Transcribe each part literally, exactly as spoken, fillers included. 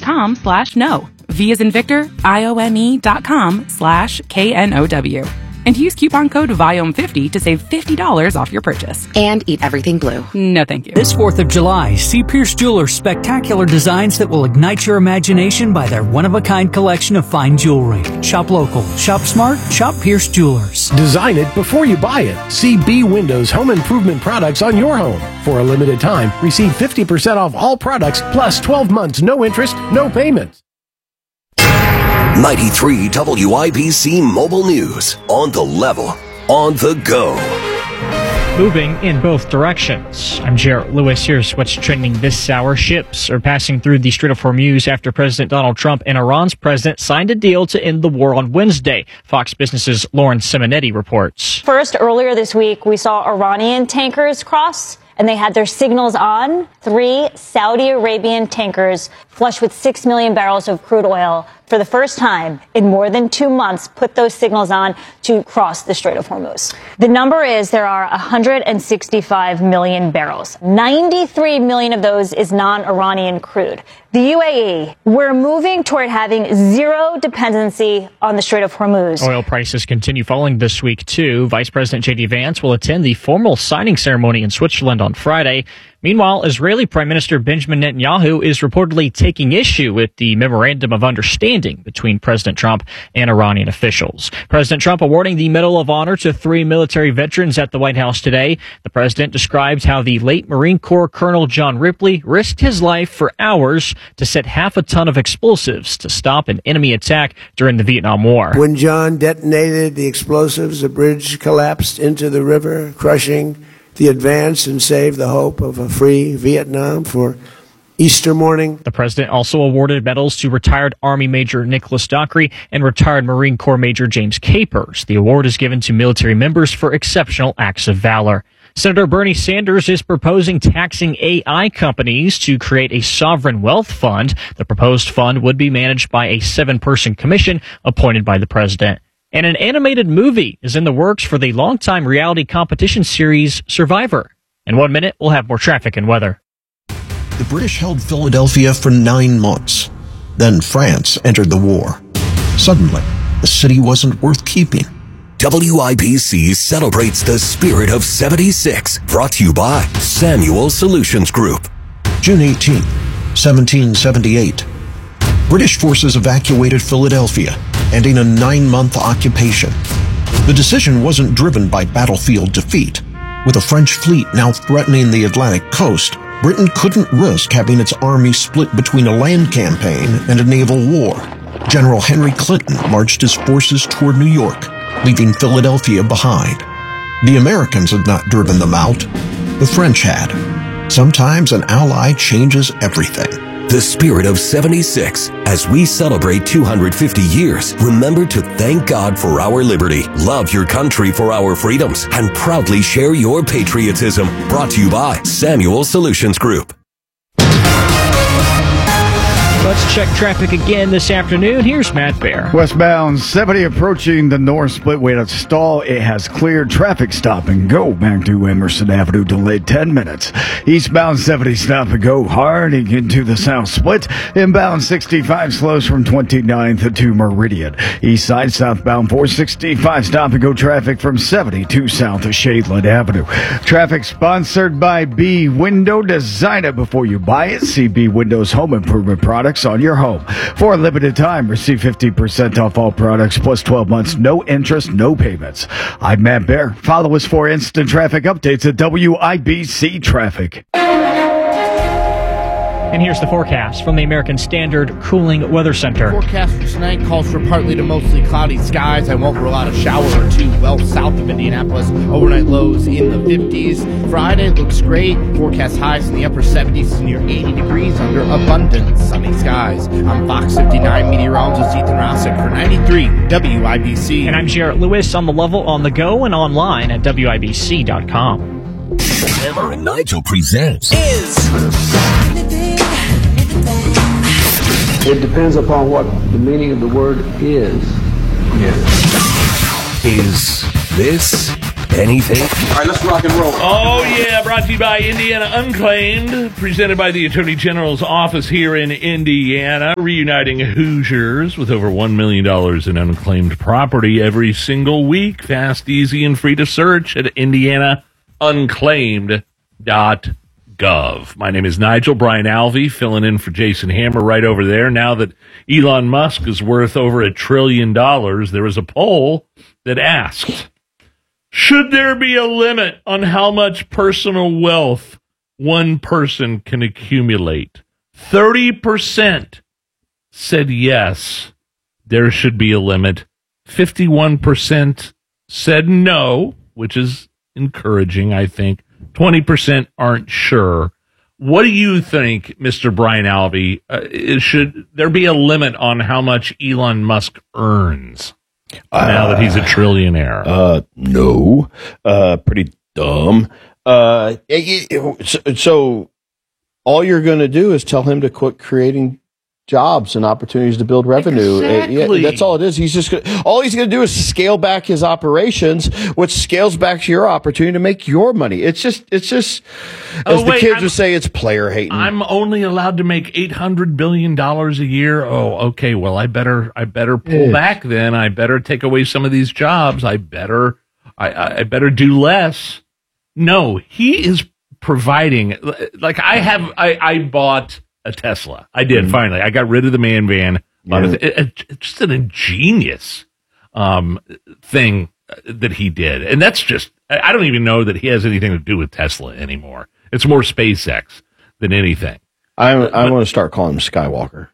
com slash no. V as in Victor, I-O-M-E dot com slash K-N-O-W. And use coupon code V I O M fifty to save fifty dollars off your purchase. And eat everything blue. No, thank you. This fourth of July, see Pierce Jewelers' spectacular designs that will ignite your imagination by their one-of-a-kind collection of fine jewelry. Shop local, shop smart, shop Pierce Jewelers. Design it before you buy it. See B Windows home improvement products on your home. For a limited time, receive fifty percent off all products plus twelve months, no interest, no payments. ninety-three W I B C Mobile News. On the level. On the go. Moving in both directions. I'm Jarrett Lewis. Here's what's trending this hour. Ships are passing through the Strait of Hormuz after President Donald Trump and Iran's president signed a deal to end the war on Wednesday. Fox Business's Lauren Simonetti reports. First, earlier this week, we saw Iranian tankers cross, and they had their signals on. Three Saudi Arabian tankers flush with six million barrels of crude oil for the first time in more than two months, put those signals on to cross the Strait of Hormuz. The number is there are one hundred sixty-five million barrels. ninety-three million of those is non-Iranian crude. The U A E, we're moving toward having zero dependency on the Strait of Hormuz. Oil prices continue falling this week, too. Vice President J D Vance will attend the formal signing ceremony in Switzerland on Friday. Meanwhile, Israeli Prime Minister Benjamin Netanyahu is reportedly taking issue with the Memorandum of Understanding between President Trump and Iranian officials. President Trump awarding the Medal of Honor to three military veterans at the White House today. The president describes how the late Marine Corps Colonel John Ripley risked his life for hours to set half a ton of explosives to stop an enemy attack during the Vietnam War. When John detonated the explosives, the bridge collapsed into the river, crushing the advance and saved the hope of a free Vietnam for Easter morning. The president also awarded medals to retired Army Major Nicholas Dockery and retired Marine Corps Major James Capers. The award is given to military members for exceptional acts of valor. Senator Bernie Sanders is proposing taxing A I companies to create a sovereign wealth fund. The proposed fund would be managed by a seven-person commission appointed by the president. And an animated movie is in the works for the longtime reality competition series Survivor. In one minute, we'll have more traffic and weather. The British held Philadelphia for nine months. Then France entered the war. Suddenly, the city wasn't worth keeping. W I B C celebrates the spirit of seventy-six. Brought to you by Samuel Solutions Group. June eighteenth, seventeen seventy-eight. British forces evacuated Philadelphia, ending a nine-month occupation. The decision wasn't driven by battlefield defeat. With a French fleet now threatening the Atlantic coast, Britain couldn't risk having its army split between a land campaign and a naval war. General Henry Clinton marched his forces toward New York, leaving Philadelphia behind. The Americans had not driven them out. The French had. Sometimes an ally changes everything. The spirit of seventy-six. As we celebrate two hundred fifty years, remember to thank God for our liberty, love your country for our freedoms, and proudly share your patriotism. Brought to you by Samuel Solutions Group. Let's check traffic again this afternoon. Here's Matt Bear. Westbound seventy approaching the North Splitway to stall. It has cleared. Traffic stop and go back to Emerson Avenue, delayed ten minutes. Eastbound seventy stop and go Harding into the South Split. Inbound sixty-five slows from twenty-ninth to Meridian. East side southbound four sixty-five stop and go traffic from seventy to South of Shadeland Avenue. Traffic sponsored by B Window. Design it before you buy it. See B Window's home improvement products on your home. For a limited time, receive fifty percent off all products plus twelve months, no interest, no payments. I'm Matt Bear. Follow us for instant traffic updates at W I B C Traffic. And here's the forecast from the American Standard Cooling Weather Center. Forecast for tonight calls for partly to mostly cloudy skies. I won't rule out a shower or two well south of Indianapolis. Overnight lows in the fifties. Friday looks great. Forecast highs in the upper seventies to near eighty degrees under abundant sunny skies. I'm Fox fifty-nine meteorologist Ethan Rossick for ninety-three W I B C. And I'm Jarrett Lewis on the level, on the go, and online at W I B C dot com. Hammer and Nigel presents Is. It depends upon what the meaning of the word is. Yeah. Is this anything? All right, let's rock and roll. Oh, yeah, brought to you by Indiana Unclaimed, presented by the Attorney General's office here in Indiana, reuniting Hoosiers with over one million dollars in unclaimed property every single week. Fast, easy, and free to search at indiana unclaimed dot gov. My name is Nigel Brian Alvey, filling in for Jason Hammer right over there. Now that Elon Musk is worth over a trillion dollars, there was a poll that asked, should there be a limit on how much personal wealth one person can accumulate? thirty percent said yes, there should be a limit. fifty-one percent said no, which is encouraging, I think. twenty percent aren't sure. What do you think, Mister Brian Alvey? Uh, should there be a limit on how much Elon Musk earns uh, now that he's a trillionaire? Uh, no. Uh, pretty dumb. Uh, it, it, so, so all you're going to do is tell him to quit creating jobs and opportunities to build revenue. Exactly. Uh, yeah, that's all it is. He's just gonna, all he's going to do is scale back his operations, which scales back to your opportunity to make your money. It's just, it's just, as oh, the wait, kids I'm, would say, it's player hating. I'm only allowed to make eight hundred billion dollars a year. Oh, okay. Well, I better, I better pull yeah. back then. I better take away some of these jobs. I better, I, I better do less. No, he is providing, like I have, I, I bought a Tesla. I did, mm-hmm. finally. I got rid of the man van. Yeah. It, it, it's just an ingenious um, thing that he did. And that's just, I don't even know that he has anything to do with Tesla anymore. It's more SpaceX than anything. I, I want to start calling him Skywalker.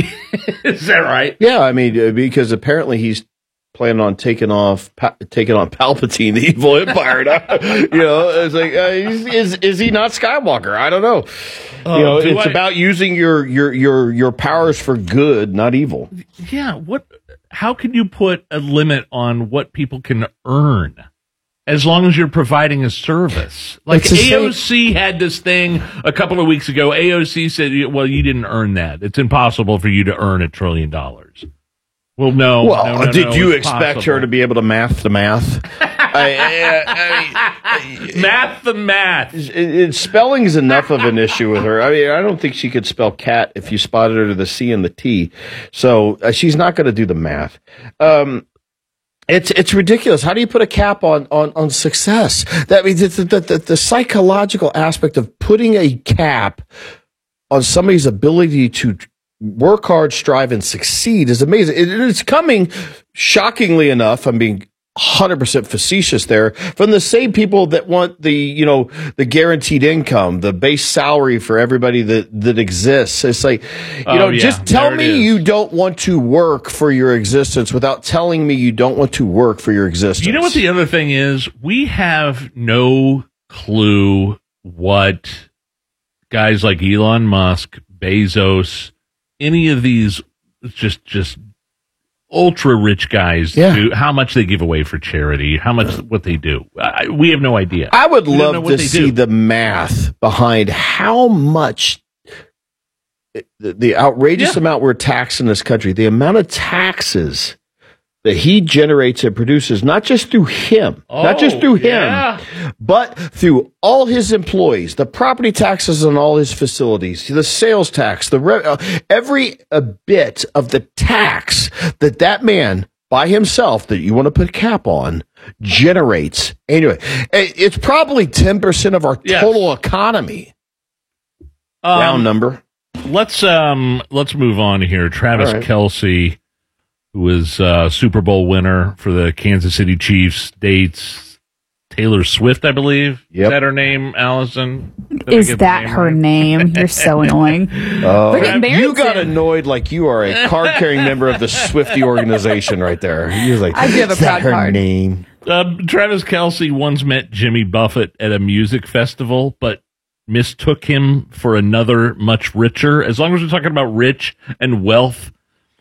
Is that right? Yeah, I mean, because apparently he's planning on taking off, pa- taking on Palpatine, the evil empire. You know, it's like, uh, is, is is he not Skywalker? I don't know. Uh, you know, it's I, about using your your your your powers for good, not evil. Yeah. What? How can you put a limit on what people can earn? As long as you're providing a service. Like A O C had this thing a couple of weeks ago. A O C said, well, you didn't earn that. It's impossible for you to earn a trillion dollars. Well, no. Well, no, no, did no, you expect possible. her to be able to math the math? I, I, I, math the math. It, it, spelling is enough of an issue with her. I mean, I don't think she could spell cat if you spotted her to the C and the T. So uh, she's not going to do the math. Um, It's it's ridiculous. How do you put a cap on on, on success? That means the, the, the, the psychological aspect of putting a cap on somebody's ability to work hard, strive, and succeed is amazing. It, it's coming, shockingly enough, I'm being one hundred percent facetious there, from the same people that want the, you know, the guaranteed income, the base salary for everybody that, that exists. It's like, you oh, know, yeah, just tell me you don't want to work for your existence without telling me you don't want to work for your existence. You know what the other thing is? We have no clue what guys like Elon Musk, Bezos, any of these just, just, ultra rich guys yeah. do, how much they give away for charity, how much what they do. I, we have no idea. I would we love to see do. the math behind how much the, the outrageous yeah. amount we're taxed in this country, the amount of taxes that he generates and produces, not just through him, oh, not just through yeah. him, but through all his employees, the property taxes on all his facilities, the sales tax, the re- uh, every a bit of the tax that that man by himself that you want to put a cap on generates annually. It's probably ten percent of our yes. total economy. Um, Round number. Let's um let's move on here. Travis right. Kelce, who was uh, Super Bowl winner for the Kansas City Chiefs, dates Taylor Swift, I believe. Yep. Is that her name, Allison? Did Is that her right? name? You're so annoying. Uh, you got annoyed like you are a card-carrying member of the Swiftie organization right there. You're like, I do have a proud her card. name? Uh, Travis Kelce once met Jimmy Buffett at a music festival, but mistook him for another much richer. As long as we're talking about rich and wealth,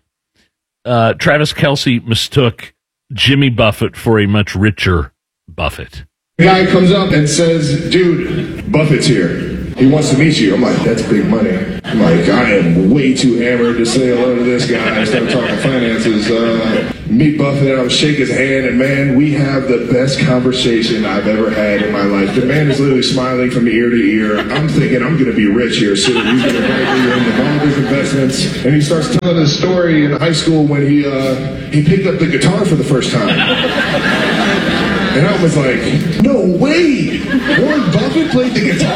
Uh, Travis Kelce mistook Jimmy Buffett for a much richer Buffett. The guy comes up and says, dude, Buffett's here. he wants to meet you. I'm like, that's big money. I'm like, I am way too hammered to say hello to this guy. I started talking finances. Uh, meet Buffett, I would shake his hand, and man, we have the best conversation I've ever had in my life. The man is literally smiling from ear to ear. I'm thinking I'm going to be rich here soon. He's going to invite me into all of his investments. And he starts telling his story in high school when he uh, he picked up the guitar for the first time. And I was like, no way! Warren Buffett played the guitar?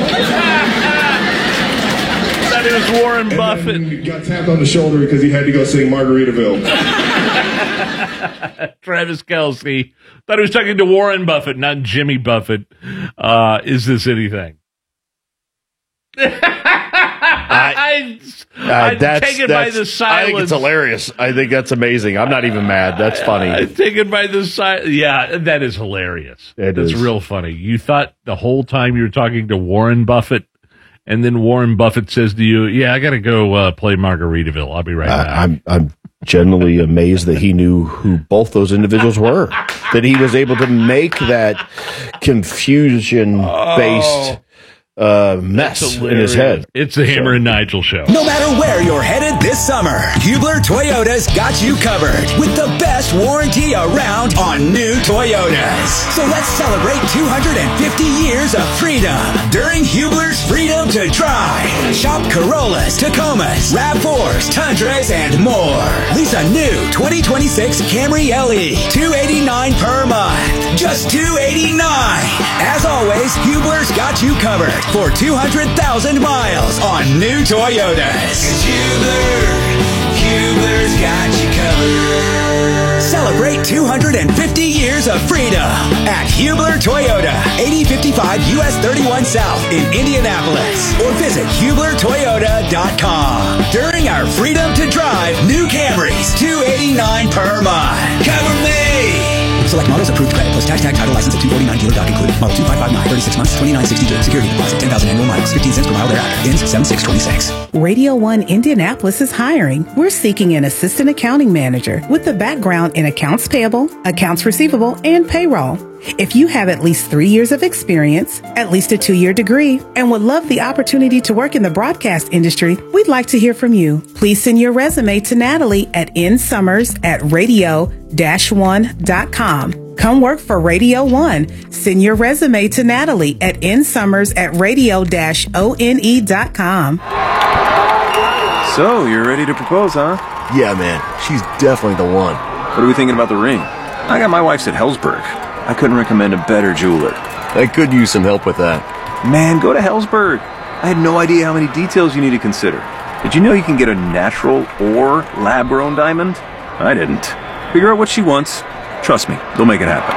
That is Warren and Buffett. He got tapped on the shoulder because he had to go sing Margaritaville. Travis Kelce. Thought he was talking to Warren Buffett, not Jimmy Buffett. Uh, is this anything? I, Uh, I'm that's, taken that's, by the silence. I think it's hilarious. I think that's amazing. I'm not even mad. That's funny. I'm taken by the silence. Yeah, that is hilarious. It That's is. real funny. You thought the whole time you were talking to Warren Buffett, and then Warren Buffett says to you, yeah, I got to go uh, play Margaritaville. I'll be right Uh, back. I'm I'm genuinely amazed that he knew who both those individuals were. That he was able to make that confusion-based uh, mess in his head. It's the Hammer and Nigel show. No matter where you're headed this summer, Hubler Toyota's got you covered with the best warranty around on new Toyotas. So let's celebrate two hundred fifty years of freedom during Hubler's Freedom to Drive. Shop Corollas, Tacomas, RAV fours, Tundras, and more. Lease a new twenty twenty-six Camry L E, two hundred eighty-nine dollars per month. Just two hundred eighty-nine dollars. As always, Hubler's got you covered for two hundred thousand miles on new Toyotas. Hubler, Hubler's got you covered. Celebrate two hundred fifty years of freedom at Hubler Toyota, eighty fifty-five U S thirty-one South in Indianapolis, or visit hubler toyota dot com. During our Freedom to Drive new Camrys, two hundred eighty-nine dollars per month. Cover me! Select models approved credit plus tax tag title license at two forty-nine dealer doc included. Model two five five nine, thirty-six months, twenty-nine sixty-two. Security deposit, ten thousand annual miles, fifteen cents per mile thereafter. Ends seven six twenty-six. Radio one Indianapolis is hiring. We're seeking an assistant accounting manager with a background in accounts payable, accounts receivable, and payroll. If you have at least three years of experience, at least a two-year degree, and would love the opportunity to work in the broadcast industry, we'd like to hear from you. Please send your resume to Natalie at nsummers at radio dash one dot com. Come work for Radio one. Send your resume to Natalie at nsummers at radio dash one dot com. So, you're ready to propose, huh? Yeah, man. She's definitely the one. What are we thinking about the ring? I got my wife's at Hellsberg. I couldn't recommend a better jeweler. I could use some help with that. Man, go to Hellsberg. I had no idea how many details you need to consider. Did you know you can get a natural or lab-grown diamond? I didn't. Figure out what she wants. Trust me, they'll make it happen.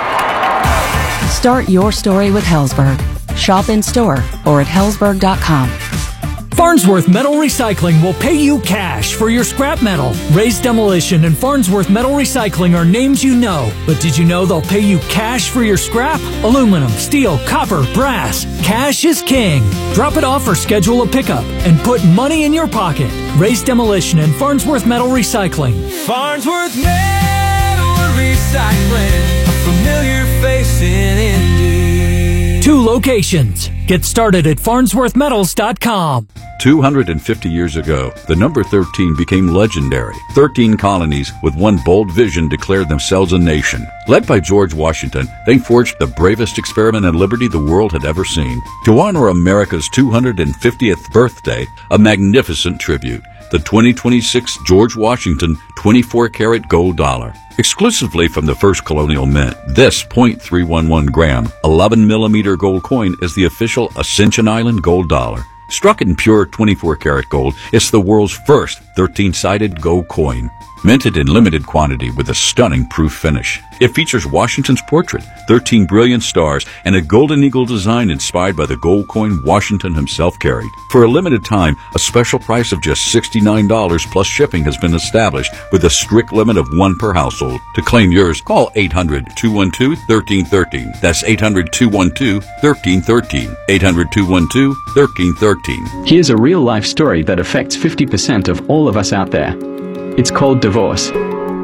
Start your story with Hellsberg. Shop in store or at hellsberg dot com. Farnsworth Metal Recycling will pay you cash for your scrap metal. Raised Demolition and Farnsworth Metal Recycling are names you know, but did you know they'll pay you cash for your scrap? Aluminum, steel, copper, brass. Cash is king. Drop it off or schedule a pickup and put money in your pocket. Raised Demolition and Farnsworth Metal Recycling. Farnsworth Metal Recycling, a familiar face in Indy. Two locations. Get started at farnsworth metals dot com. two hundred fifty years ago, the number thirteen became legendary. thirteen colonies with one bold vision declared themselves a nation. Led by George Washington, they forged the bravest experiment in liberty the world had ever seen. To honor America's two hundred fiftieth birthday, a magnificent tribute. The twenty twenty-six George Washington twenty-four karat gold dollar. Exclusively from the First Colonial Mint, this point three one one gram, eleven millimeter gold coin is the official Ascension Island gold dollar. Struck in pure twenty-four karat gold, it's the world's first thirteen-sided gold coin. Minted in limited quantity with a stunning proof finish. It features Washington's portrait, thirteen brilliant stars, and a golden eagle design inspired by the gold coin Washington himself carried. For a limited time, a special price of just sixty-nine dollars plus shipping has been established with a strict limit of one per household. To claim yours, call eight hundred, two one two, one three one three. That's eight hundred, two one two, one three one three. eight hundred, two one two, one three one three. Here's a real-life story that affects fifty percent of all of us out there. It's called divorce.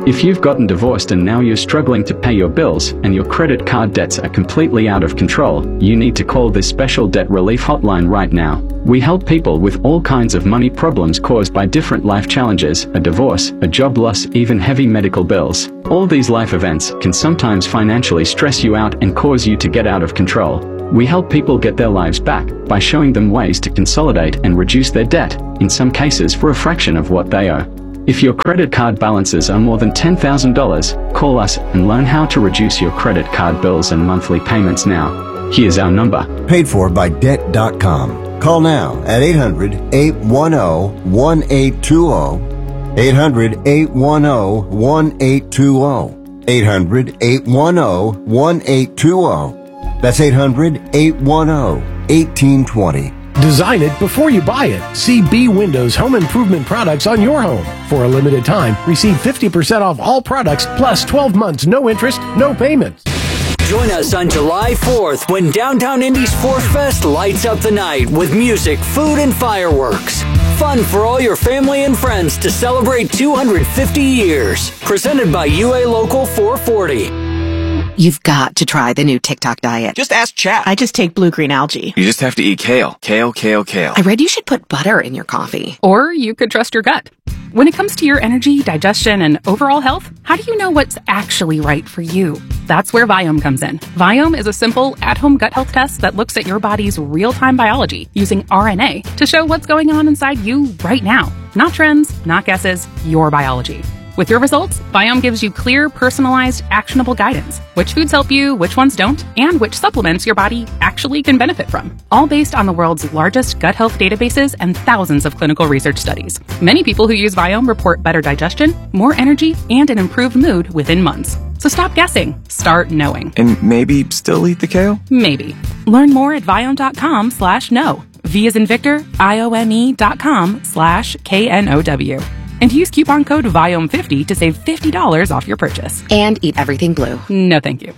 If you've gotten divorced and now you're struggling to pay your bills and your credit card debts are completely out of control, you need to call this special debt relief hotline right now. We help people with all kinds of money problems caused by different life challenges, a divorce, a job loss, even heavy medical bills. All these life events can sometimes financially stress you out and cause you to get out of control. We help people get their lives back by showing them ways to consolidate and reduce their debt, in some cases for a fraction of what they owe. If your credit card balances are more than ten thousand dollars, call us and learn how to reduce your credit card bills and monthly payments now. Here's our number. Paid for by debt dot com. Call now at eight hundred, eight one zero, one eight two zero. eight hundred, eight one zero, one eight two zero. eight hundred, eight one zero, one eight two zero. That's eight hundred, eight one zero, one eight two zero. Design it before you buy it. See B Windows Home Improvement products on your home. For a limited time, receive fifty percent off all products plus twelve months, no interest, no payments. Join us on July fourth when Downtown Indy's Fourth Fest lights up the night with music, food, and fireworks. Fun for all your family and friends to celebrate two hundred fifty years. Presented by U A Local four forty. You've got to try the new TikTok diet. Just ask chat. I just take blue-green algae. You just have to eat kale. Kale, kale, kale. I read you should put butter in your coffee. Or you could trust your gut. When it comes to your energy, digestion, and overall health, how do you know what's actually right for you? That's where Viome comes in. Viome is a simple, at-home gut health test that looks at your body's real-time biology using R N A to show what's going on inside you right now. Not trends, not guesses, your biology. With your results, Viome gives you clear, personalized, actionable guidance. Which foods help you, which ones don't, and which supplements your body actually can benefit from. All based on the world's largest gut health databases and thousands of clinical research studies. Many people who use Viome report better digestion, more energy, and an improved mood within months. So stop guessing. Start knowing. And maybe still eat the kale? Maybe. Learn more at Viome.com slash know. V as in Victor, I O M E dot com slash K N O W. And use coupon code Viome fifty to save fifty dollars off your purchase. And eat everything blue. No, thank you.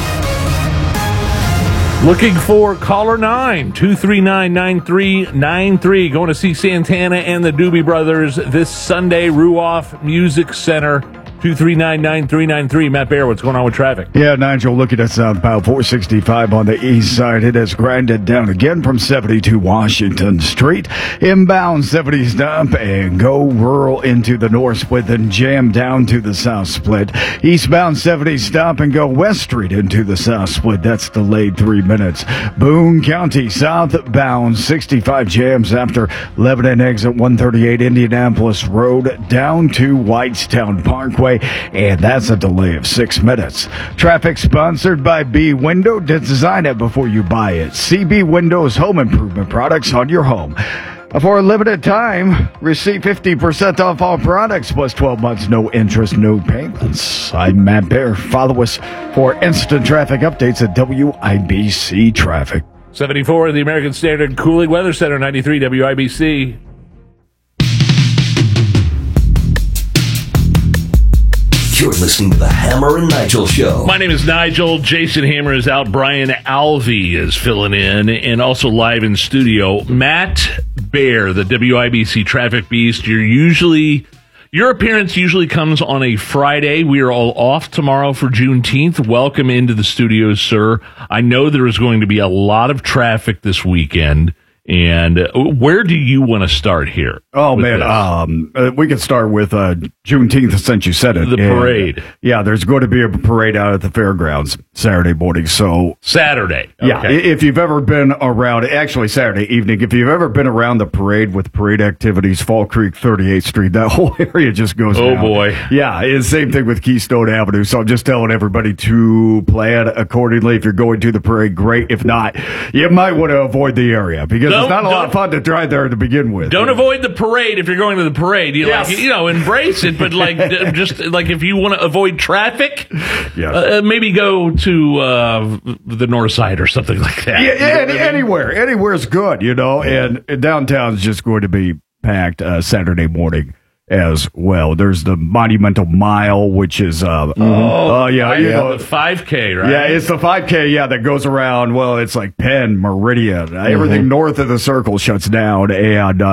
Looking for caller nine, two three nine, nine three nine three. Going to see Santana and the Doobie Brothers this Sunday, Ruoff Music Center. two three nine, nine three nine three. Matt Bear, what's going on with traffic? Yeah, Nigel, looking at southbound four sixty-five on the east side. It has grinded down again from seventy-two Washington Street. Inbound seventy stop and go rural into the north split, then jam down to the south split. Eastbound seventy stop and go West Street into the south split. That's delayed three minutes. Boone County southbound sixty-five jams after Lebanon exit one thirty-eight Indianapolis Road down to Whitestown Parkway. And that's a delay of six minutes. Traffic sponsored by B Window. Design it before you buy it. C B Windows Home Improvement products on your home. For a limited time, receive fifty percent off all products plus twelve months, no interest, no payments. I'm Matt Bear. Follow us for instant traffic updates at W I B C Traffic. seventy-four, the American Standard Cooling Weather Center, ninety-three W I B C. You're listening to the Hammer and Nigel Show. My name is Nigel. Jason Hammer is out. Brian Alvey is filling in. And also live in studio, Matt Bear, the W I B C Traffic Beast. You're usually... Your appearance usually comes on a Friday. We are all off tomorrow for Juneteenth. Welcome into the studio, sir. I know there is going to be a lot of traffic this weekend. And where do you want to start here? Oh, man, um, uh, we can start with uh, Juneteenth, since you said it. The parade. And, yeah, there's going to be a parade out at the fairgrounds Saturday morning. So Saturday. Okay. Yeah, if you've ever been around, actually Saturday evening, if you've ever been around the parade with parade activities, Fall Creek, thirty-eighth Street, that whole area just goes Oh, down. boy. Yeah, it's the same thing with Keystone Avenue. So I'm just telling everybody to plan accordingly. If you're going to the parade, great. If not, you might want to avoid the area because Don't- it's not a lot of don't- fun to drive there to begin with. Don't avoid the parade if you're going to the parade. You, Yes. like, you know, embrace it, but like d- just like if you want to avoid traffic, Yes. uh, maybe go to uh, the north side or something like that. Yeah, You know yeah, what I mean? anywhere. Anywhere's good, you know, and, and downtown's just going to be packed uh, Saturday morning as well. There's the Monumental Mile, which is, uh, Oh, uh, yeah, you yeah, know, the five K, right? yeah, it's the five K, yeah, that goes around, well, it's like Penn, Meridian, everything north of the circle shuts down, and um,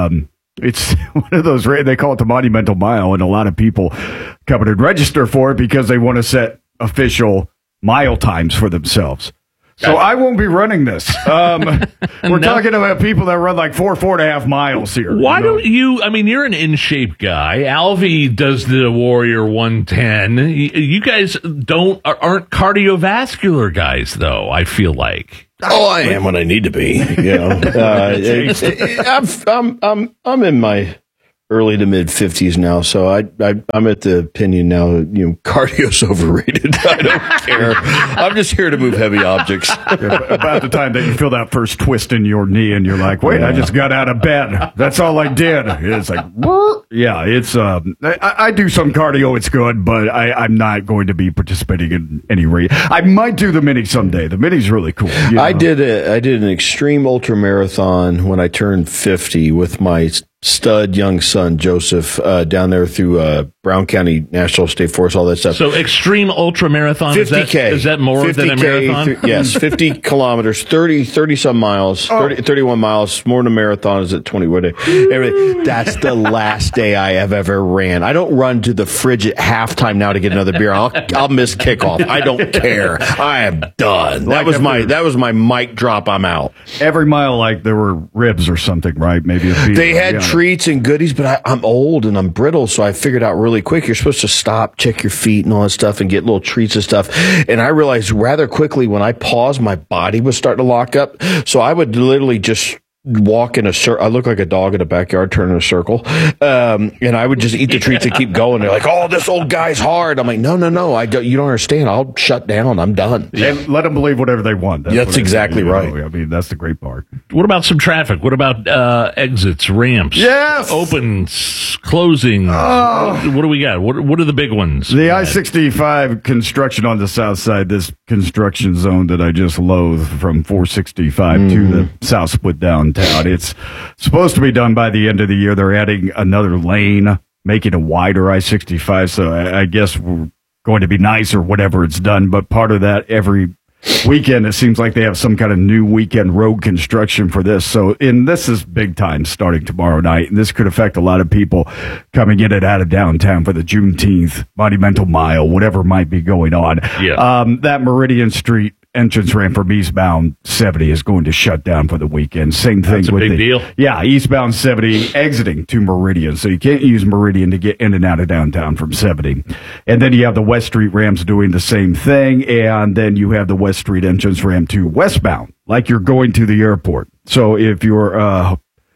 It's one of those, they call it the Monumental Mile, and a lot of people come and register for it because they want to set official mile times for themselves. So I won't be running this. Um, we're no. talking about people that run like four, four and a half miles here. Why you know? don't you, I mean, you're an in-shape guy. Alvy does the Warrior one ten. You guys don't aren't cardiovascular guys, though, I feel like. Oh, I am when I need to be. You know, uh, it, it, I'm, I'm, I'm, I'm in my early to mid fifties now, so I, I, I'm at the opinion now. You know, cardio's overrated. I don't care. I'm just here to move heavy objects. Yeah, about the time that you feel that first twist in your knee, and you're like, "Wait, yeah. I just got out of bed. That's all I did." It's like, yeah, it's. Um, I, I do some cardio. It's good, but I, I'm not going to be participating in any race. I might do the mini someday. The mini's really cool. You know? I did a, I did an extreme ultra marathon when I turned fifty with my stud young son Joseph uh, down there through uh, Brown County National State Forest, all that stuff. So extreme ultra marathon, fifty K. Is that, is that more than a marathon? Th- yes, fifty kilometers, thirty, thirty some miles, oh. thirty, thirty-one miles, more than a marathon is at twenty. What day? That's the last day I have ever ran. I don't run to the fridge at halftime now to get another beer. I'll, I'll miss kickoff. I don't care. I am done. That like was my, that was my mic drop. I'm out. Every mile, like there were ribs or something, right? Maybe a pizza. They had yeah. treats and goodies, but I, I'm old and I'm brittle, so I figured out really quick you're supposed to stop, check your feet and all that stuff and get little treats and stuff. And I realized rather quickly when I paused, my body was starting to lock up. So I would literally just walk in a circle. I look like a dog in a backyard turning a circle. Um, and I would just eat the treats and keep going. They're like, "Oh, this old guy's hard." I'm like, no, no, no. I don't, you don't understand. I'll shut down. I'm done. Yeah. And let them believe whatever they want. That's, that's exactly right. Know. I mean, that's the great part. What about some traffic? What about uh, exits, ramps? Yes. Opens, closing. Oh. What, what do we got? What, what are the big ones? The I sixty-five construction on the south side, this construction zone that I just loathe from four sixty-five mm. to the south split downtown. It's supposed to be done by the end of the year. They're adding another lane, making a wider I sixty-five. So I, I guess we're going to be nice or whatever it's done. But part of that, every weekend, it seems like they have some kind of new weekend road construction for this. So, and this is big time starting tomorrow night. And this could affect a lot of people coming in and out of downtown for the Juneteenth Monumental Mile, whatever might be going on. Yeah. Um, that Meridian Street entrance ramp from eastbound seventy is going to shut down for the weekend. Same thing That's a with big the, deal. Yeah, eastbound seventy exiting to Meridian. So you can't use Meridian to get in and out of downtown from seventy. And then you have the West Street ramps doing the same thing. And then you have the West Street entrance ramp to westbound, like you're going to the airport. So if you're uh,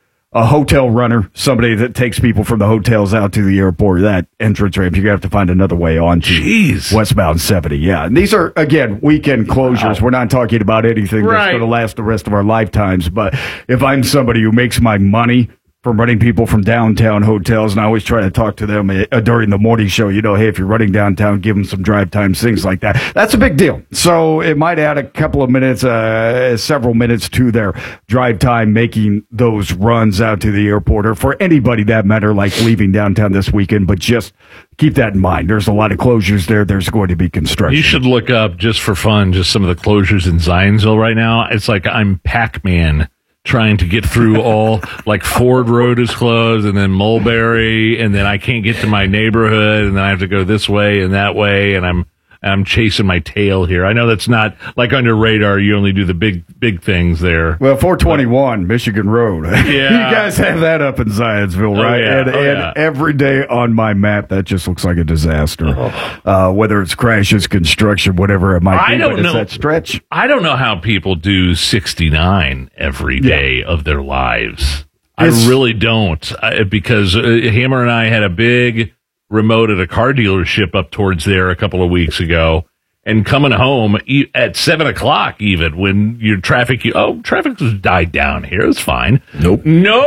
a hotel runner, somebody that takes people from the hotels out to the airport, that entrance ramp, you're going to have to find another way on to Jeez. westbound seventy. Yeah. And these are, again, weekend closures. Wow. We're not talking about anything right. that's going to last the rest of our lifetimes. But if I'm somebody who makes my money from running people from downtown hotels, and I always try to talk to them uh, during the morning show, you know, hey, if you're running downtown, give them some drive times, things like that. That's a big deal. So it might add a couple of minutes, uh, several minutes to their drive time, making those runs out to the airport, or for anybody that matter, like leaving downtown this weekend. But just keep that in mind. There's a lot of closures there. There's going to be construction. You should look up, just for fun, just some of the closures in Zionsville right now. It's like I'm Pac-Man trying to get through all, like Ford Road is closed, and then Mulberry, and then I can't get to my neighborhood, and then I have to go this way and that way, and I'm I'm chasing my tail here. I know that's not, like, on your radar. You only do the big big things there. Well, four twenty-one but, Michigan Road. Yeah. You guys have that up in Zionsville, right? Oh, yeah. And, oh, and yeah. every day on my map, that just looks like a disaster. Oh. Uh, whether it's crashes, construction, whatever it might I be. Don't but know. It's that stretch. I don't know how people do sixty-nine every day yeah. of their lives. It's, I really don't. I, because uh, Hammer and I had a big remote at a car dealership up towards there a couple of weeks ago, and coming home e- at seven o'clock, even when your traffic, you, oh, traffic has died down here. It's fine. Nope.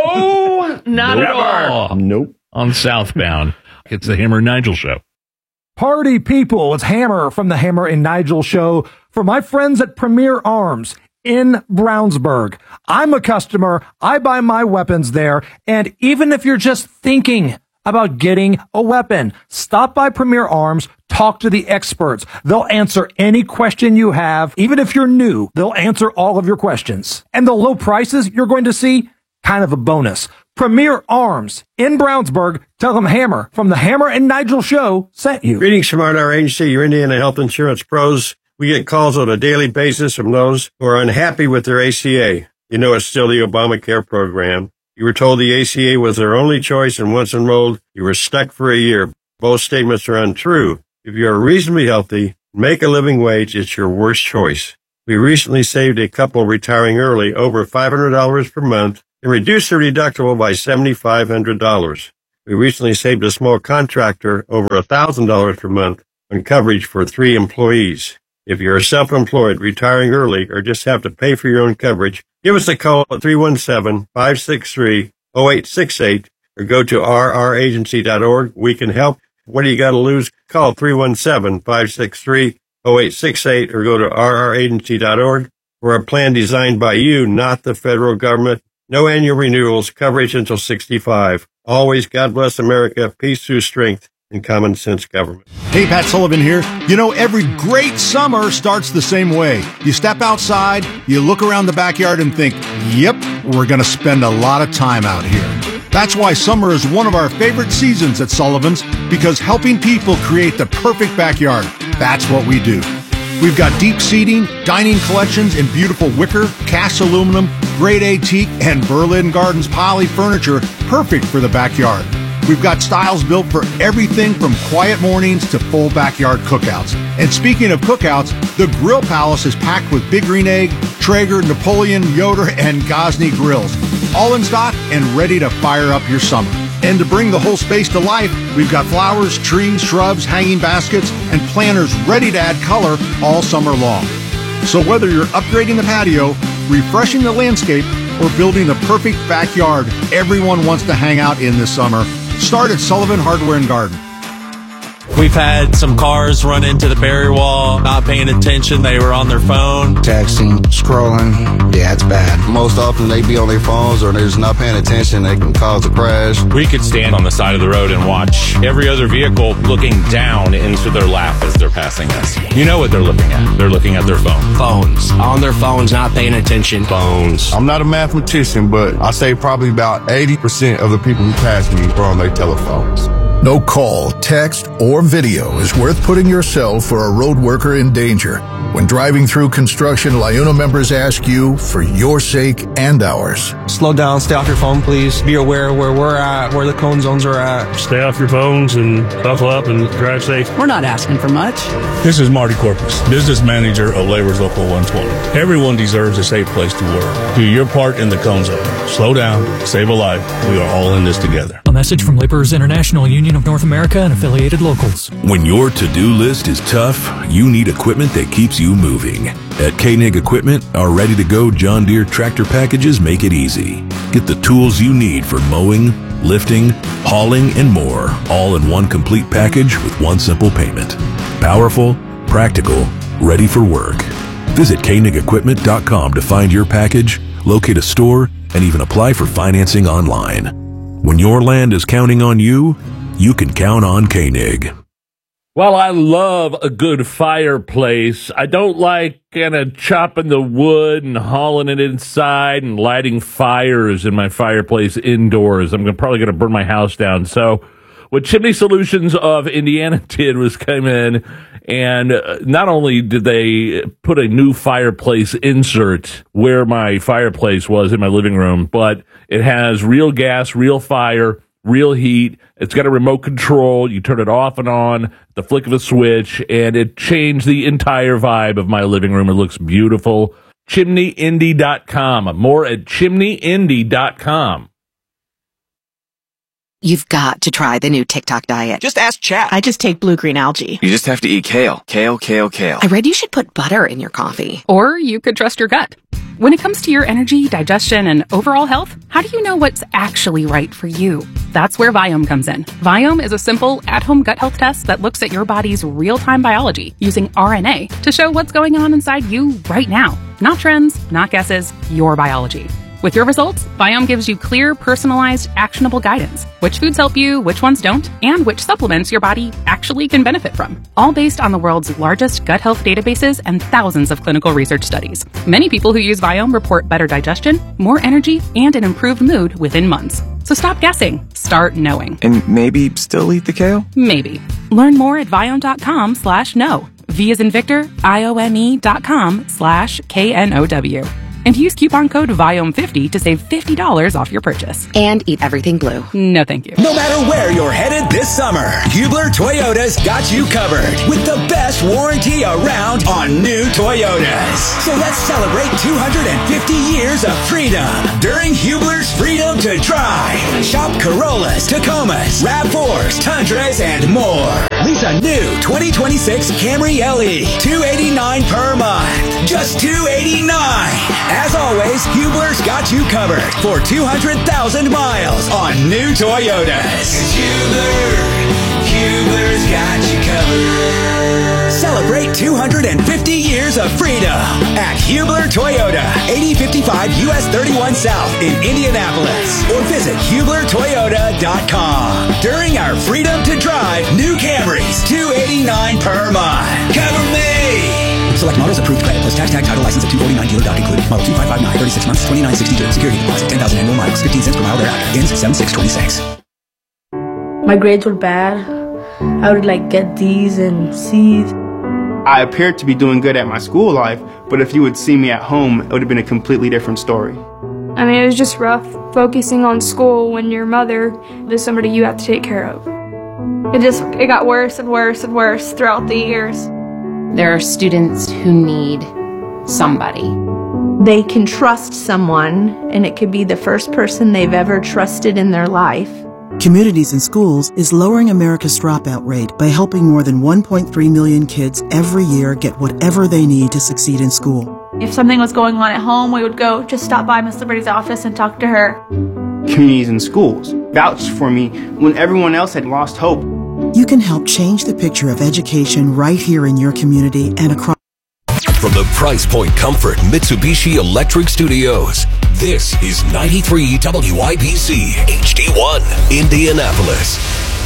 No, not nope. at all. Nope. On southbound. It's the Hammer and Nigel Show. Party people, it's Hammer from the Hammer and Nigel Show. For my friends at Premier Arms in Brownsburg, I'm a customer. I buy my weapons there. And even if you're just thinking about getting a weapon, stop by Premier Arms, talk to the experts. They'll answer any question you have. Even if you're new, they'll answer all of your questions. And the low prices you're going to see, kind of a bonus. Premier Arms in Brownsburg. Tell them Hammer from the Hammer and Nigel Show sent you. Greetings from our agency, your Indiana Health Insurance Pros. We get calls on a daily basis from those who are unhappy with their A C A. You know it's still the Obamacare program. You were told the A C A was their only choice, and once enrolled, you were stuck for a year. Both statements are untrue. If you are reasonably healthy, make a living wage, it's your worst choice. We recently saved a couple retiring early over five hundred dollars per month and reduced their deductible by seven thousand five hundred dollars. We recently saved a small contractor over one thousand dollars per month on coverage for three employees. If you're self-employed, retiring early, or just have to pay for your own coverage, give us a call at three one seven, five six three, zero eight six eight or go to r r agency dot org. We can help. What do you got to lose? Call three one seven, five six three, zero eight six eight or go to r r agency dot org for a plan designed by you, not the federal government. No annual renewals, coverage until sixty-five. Always God bless America, peace through strength, and common sense government. Hey, Pat Sullivan here. You know, every great summer starts the same way. You step outside, you look around the backyard and think, yep, we're going to spend a lot of time out here. That's why summer is one of our favorite seasons at Sullivan's, because helping people create the perfect backyard, that's what we do. We've got deep seating, dining collections in beautiful wicker, cast aluminum, grade A teak, and Berlin Gardens poly furniture, perfect for the backyard. We've got styles built for everything from quiet mornings to full backyard cookouts. And speaking of cookouts, the Grill Palace is packed with Big Green Egg, Traeger, Napoleon, Yoder, and Gosney grills, all in stock and ready to fire up your summer. And to bring the whole space to life, we've got flowers, trees, shrubs, hanging baskets, and planters ready to add color all summer long. So whether you're upgrading the patio, refreshing the landscape, or building the perfect backyard, everyone wants to hang out in this summer. Start at Sullivan Hardware and Garden. We've had some cars run into the barrier wall, not paying attention. They were on their phone. Texting, scrolling. Yeah, it's bad. Most often they be on their phones or they're just not paying attention. They can cause a crash. We could stand on the side of the road and watch every other vehicle looking down into their lap as they're passing us. You know what they're looking at. They're looking at their phone. Phones. On their phones, not paying attention. Phones. I'm not a mathematician, but I say probably about eighty percent of the people who pass me are on their telephones. No call, text, or video is worth putting yourself or a road worker in danger. When driving through construction, LIUNA members ask you for your sake and ours. Slow down, stay off your phone, please. Be aware where we're at, where the cone zones are at. Stay off your phones and buckle up and drive safe. We're not asking for much. This is Marty Corpus, business manager of Labor's Local one twenty. Everyone deserves a safe place to work. Do your part in the cone zone. Slow down, save a life. We are all in this together. A message from Laborers International Union of North America and affiliated locals. When your to-do list is tough, you need equipment that keeps you moving. At Koenig Equipment, our ready-to-go John Deere tractor packages make it easy. Get the tools you need for mowing, lifting, hauling, and more, all in one complete package with one simple payment. Powerful, practical, ready for work. Visit Koenig Equipment dot com to find your package, locate a store, and even apply for financing online. When your land is counting on you, you can count on Koenig. Well, I love a good fireplace. I don't like kind of chopping the wood and hauling it inside and lighting fires in my fireplace indoors. I'm gonna, probably going to burn my house down. So what Chimney Solutions of Indiana did was come in and uh, not only did they put a new fireplace insert where my fireplace was in my living room, but it has real gas, real fire, real heat. It's got a remote control. You turn it off and on at the flick of a switch, and it changed the entire vibe of my living room. It looks beautiful. chimney indy dot com. More at chimney indy dot com. You've got to try the new TikTok diet. Just ask Chat. I just take blue-green algae. You just have to eat kale. Kale, kale, kale. I read you should put butter in your coffee. Or you could trust your gut. When it comes to your energy, digestion, and overall health, how do you know what's actually right for you? That's where Viome comes in. Viome is a simple, at-home gut health test that looks at your body's real-time biology using R N A to show what's going on inside you right now. Not trends, not guesses, your biology. With your results, Viome gives you clear, personalized, actionable guidance. Which foods help you, which ones don't, and which supplements your body actually can benefit from. All based on the world's largest gut health databases and thousands of clinical research studies. Many people who use Viome report better digestion, more energy, and an improved mood within months. So stop guessing. Start knowing. And maybe still eat the kale? Maybe. Learn more at Viome.com slash no. V as in Victor, I O M E dot com slash K N O W. And use coupon code Viome fifty to save fifty dollars off your purchase. And eat everything blue. No, thank you. No matter where you're headed this summer, Hubler Toyota's got you covered with the best warranty around on new Toyotas. So let's celebrate two hundred fifty years of freedom during Hubler's Freedom to Drive. Shop Corollas, Tacomas, RAV fours, Tundras, and more. Lease a new twenty twenty-six Camry L E, two hundred eighty-nine dollars per month. Just two hundred eighty-nine dollars. As always, Hubler's got you covered for two hundred thousand miles on new Toyotas. Hubler, Hubler's got you covered. Celebrate two hundred fifty years of freedom at Hubler Toyota, eighty fifty-five U S thirty-one South in Indianapolis. Or visit Hubler Toyota dot com. During our Freedom to Drive new Camrys, two hundred eighty-nine dollars per month. Cover me! Select models approved credit plus tax tag title license of two forty-nine dealer doc included. Model two five five nine, thirty-six months, twenty-nine sixty-two. Security deposit, ten thousand annual miles, fifteen cents per mile thereafter. Ends seven six twenty-six. My grades were bad. I would like get D's and C's. I appeared to be doing good at my school life, but if you would see me at home, it would have been a completely different story. I mean, it was just rough focusing on school when your mother is somebody you have to take care of. It just, it got worse and worse and worse throughout the years. There are students who need somebody. They can trust someone, and it could be the first person they've ever trusted in their life. Communities in Schools is lowering America's dropout rate by helping more than one point three million kids every year get whatever they need to succeed in school. If something was going on at home, we would go just stop by Miss Liberty's office and talk to her. Communities in Schools vouched for me when everyone else had lost hope. You can help change the picture of education right here in your community and across. From the Price Point Comfort Mitsubishi Electric Studios, this is ninety-three W I B C H D one, Indianapolis.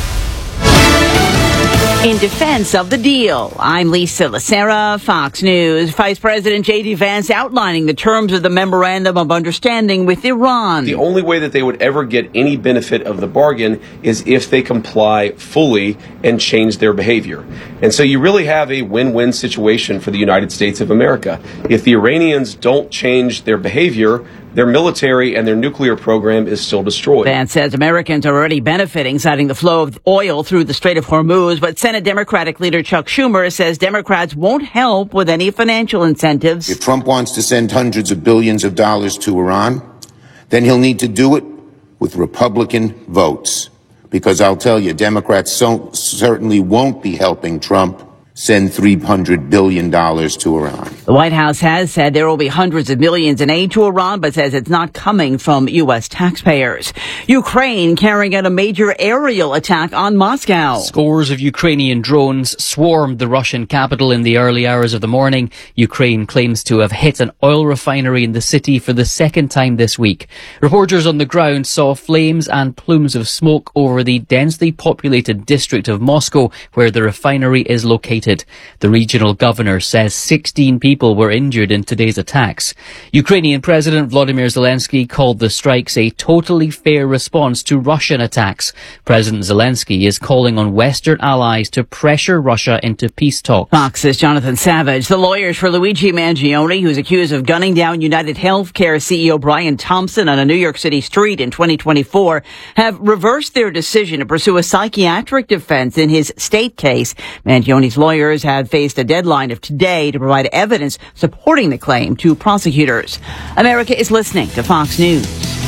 In defense of the deal, I'm Lisa Lacera, Fox News. Vice President J D. Vance outlining the terms of the Memorandum of Understanding with Iran. The only way that they would ever get any benefit of the bargain is if they comply fully and change their behavior. And so you really have a win-win situation for the United States of America. If the Iranians don't change their behavior, their military and their nuclear program is still destroyed. Vance says Americans are already benefiting, citing the flow of oil through the Strait of Hormuz. But Senate Democratic leader Chuck Schumer says Democrats won't help with any financial incentives. If Trump wants to send hundreds of billions of dollars to Iran, then he'll need to do it with Republican votes. Because I'll tell you, Democrats so, certainly won't be helping Trump send three hundred billion dollars to Iran. The White House has said there will be hundreds of millions in aid to Iran, but says it's not coming from U S taxpayers. Ukraine carrying out a major aerial attack on Moscow. Scores of Ukrainian drones swarmed the Russian capital in the early hours of the morning. Ukraine claims to have hit an oil refinery in the city for the second time this week. Reporters on the ground saw flames and plumes of smoke over the densely populated district of Moscow, where the refinery is located. The regional governor says sixteen people were injured in today's attacks. Ukrainian President Volodymyr Zelensky called the strikes a totally fair response to Russian attacks. President Zelensky is calling on Western allies to pressure Russia into peace talks. Fox's Jonathan Savage. The lawyers for Luigi Mangione, who's accused of gunning down United Healthcare C E O Brian Thompson on a New York City street in twenty twenty-four, have reversed their decision to pursue a psychiatric defense in his state case. Mangione's lawyers have faced a deadline of today to provide evidence supporting the claim to prosecutors. America is listening to Fox News.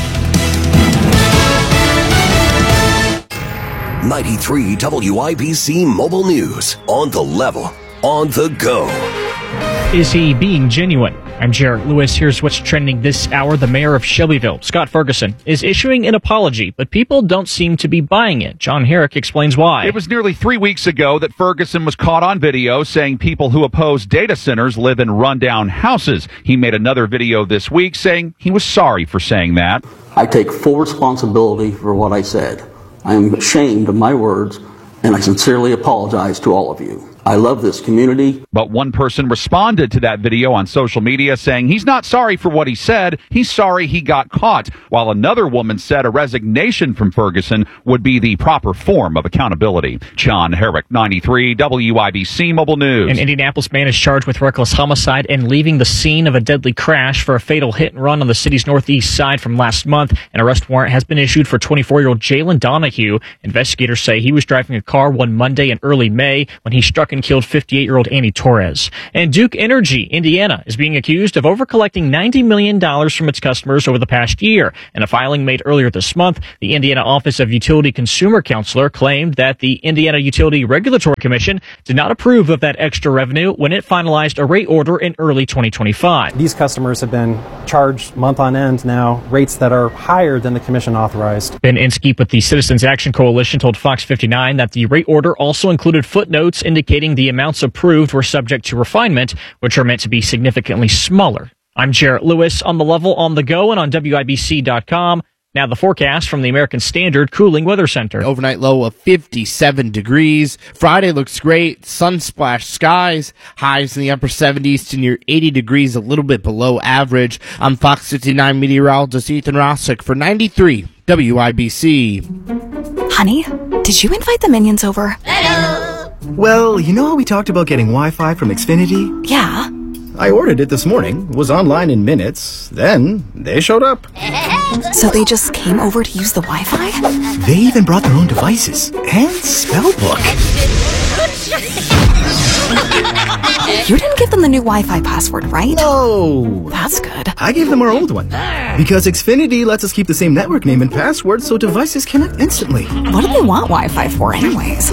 ninety-three W I B C Mobile News. On the level. On the go. Is he being genuine? I'm Jarrett Lewis. Here's what's trending this hour. The mayor of Shelbyville, Scott Ferguson, is issuing an apology, but people don't seem to be buying it. John Herrick explains why. It was nearly three weeks ago that Ferguson was caught on video saying people who oppose data centers live in rundown houses. He made another video this week saying he was sorry for saying that. I take full responsibility for what I said. I am ashamed of my words, and I sincerely apologize to all of you. I love this community. But one person responded to that video on social media saying he's not sorry for what he said. He's sorry he got caught. While another woman said a resignation from Ferguson would be the proper form of accountability. John Herrick, ninety-three W I B C Mobile News. An Indianapolis man is charged with reckless homicide and leaving the scene of a deadly crash for a fatal hit and run on the city's northeast side from last month. An arrest warrant has been issued for twenty-four-year-old Jalen Donahue. Investigators say he was driving a car one Monday in early May when he struck and killed fifty-eight-year-old Annie Torres. And Duke Energy, Indiana, is being accused of overcollecting ninety million dollars from its customers over the past year. In a filing made earlier this month, the Indiana Office of Utility Consumer Counselor claimed that the Indiana Utility Regulatory Commission did not approve of that extra revenue when it finalized a rate order in early twenty twenty-five. These customers have been charged month on end now rates that are higher than the commission authorized. Ben Inskeep with the Citizens Action Coalition told Fox fifty-nine that the rate order also included footnotes indicating the amounts approved were subject to refinement, which are meant to be significantly smaller. I'm Jarrett Lewis on the level, on the go, and on W I B C dot com. Now the forecast from the American Standard Cooling Weather Center. Overnight low of fifty-seven degrees. Friday looks great. Sun-splashed skies. Highs in the upper seventies to near eighty degrees, a little bit below average. I'm Fox fifty-nine meteorologist Ethan Rossick for ninety-three W I B C. Honey, did you invite the minions over? Well, you know how we talked about getting Wi-Fi from Xfinity? Yeah. I ordered it this morning, was online in minutes, then they showed up. So they just came over to use the Wi-Fi? They even brought their own devices and spellbook. You didn't give them the new Wi-Fi password, right? No. That's good. I gave them our old one. Because Xfinity lets us keep the same network name and password so devices connect instantly. What do they want Wi-Fi for anyways?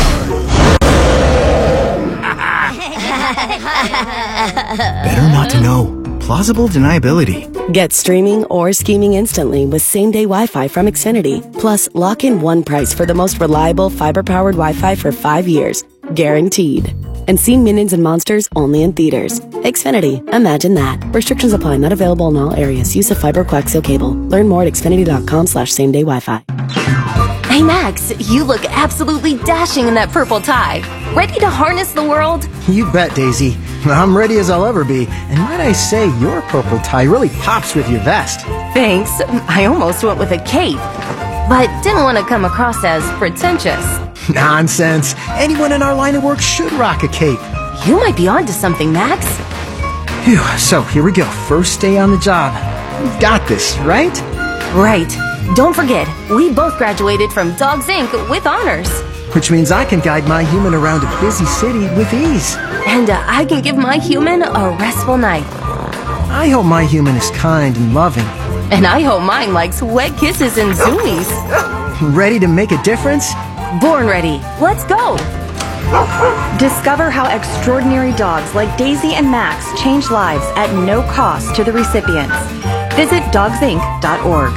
Better not to know. Plausible deniability. Get streaming or scheming instantly with same-day Wi-Fi from Xfinity. Plus, lock in one price for the most reliable fiber-powered Wi-Fi for five years. Guaranteed. And see Minions and Monsters only in theaters. Xfinity. Imagine that. Restrictions apply. Not available in all areas. Use of fiber coaxial cable. Learn more at xfinity.com slash same-day Wi-Fi. Hey, Max, you look absolutely dashing in that purple tie. Ready to harness the world? You bet, Daisy. I'm ready as I'll ever be. And might I say, your purple tie really pops with your vest. Thanks. I almost went with a cape, but didn't want to come across as pretentious. Nonsense. Anyone in our line of work should rock a cape. You might be onto something, Max. Phew, so here we go. First day on the job. We've got this, right? Right. Don't forget, we both graduated from Dogs Incorporated with honors. Which means I can guide my human around a busy city with ease. And uh, I can give my human a restful night. I hope my human is kind and loving. And I hope mine likes wet kisses and zoomies. Ready to make a difference? Born ready. Let's go. Discover how extraordinary dogs like Daisy and Max change lives at no cost to the recipients. Visit dogs inc dot org.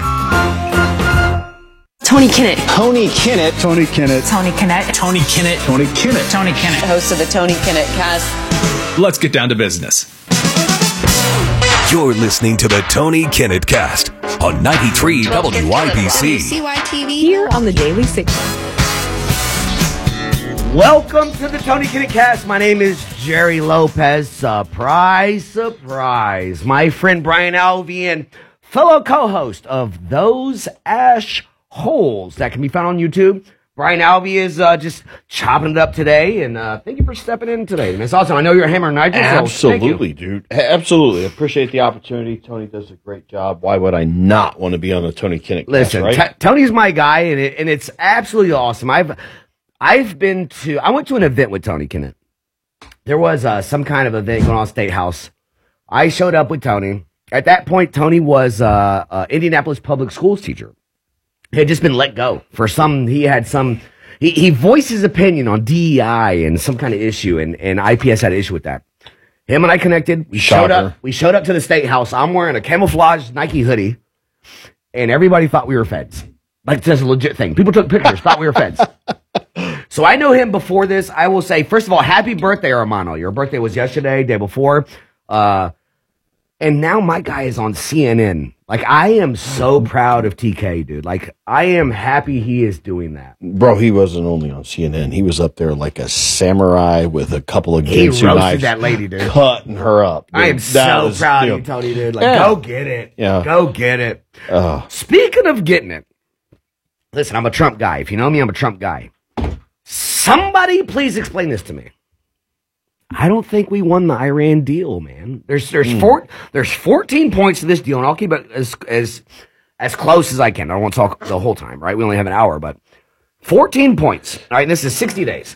Tony Kinnett. Tony Kinnett. Tony Kinnett. Tony Kinnett. Tony Kinnett. Tony Kinnett. Tony Kinnett. Host of the Tony Kinnett Cast. Let's get down to business. You're listening to the Tony Kinnett Cast on ninety-three W I B C. C Y T V. Here on the Daily Signal. Welcome to the Tony Kinnett Cast. My name is Jerry Lopez. Surprise, surprise. My friend Brian Alvey and fellow co-host of Those Ash Holes that can be found on YouTube. Brian Alvey is uh, just chopping it up today, and uh, thank you for stepping in today. Miss Awesome, I know you're a Hammer and Nigel. Absolutely, dude. Absolutely. Appreciate the opportunity. Tony does a great job. Why would I not want to be on the Tony Kinnett Cast, Listen, right? T- Tony's my guy, and, it, and it's absolutely awesome. I've I've been to, I went to an event with Tony Kinnett. There was uh, some kind of event going on at State House. I showed up with Tony. At that point, Tony was uh, uh, Indianapolis public schools teacher. He had just been let go for some, he had some, he, he voiced his opinion on D E I and some kind of issue, and, and I P S had an issue with that. Him and I connected. We Shocker. showed up. We showed up to the state house. I'm wearing a camouflage Nike hoodie, and everybody thought we were feds. Like, that's a legit thing. People took pictures, thought we were feds. So I know him before this. I will say, first of all, happy birthday, Armando. Your birthday was yesterday, day before. Uh, and now my guy is on C N N. Like, I am so proud of T K, dude. Like, I am happy he is doing that. Bro, he wasn't only on C N N. He was up there like a samurai with a couple of He Ginsu roasted knives, that lady, dude. cutting her up. I am That so was, proud you of you, know, Tony, dude. Like, yeah. go get it. Yeah. Go get it. Oh. Speaking of getting it, listen, I'm a Trump guy. If you know me, I'm a Trump guy. Somebody please explain this to me. I don't think we won the Iran deal, man. There's there's Mm. four there's fourteen points to this deal, and I'll keep it as as as close as I can. I don't want to talk the whole time, right? We only have an hour, but fourteen points. All right, and this is sixty days.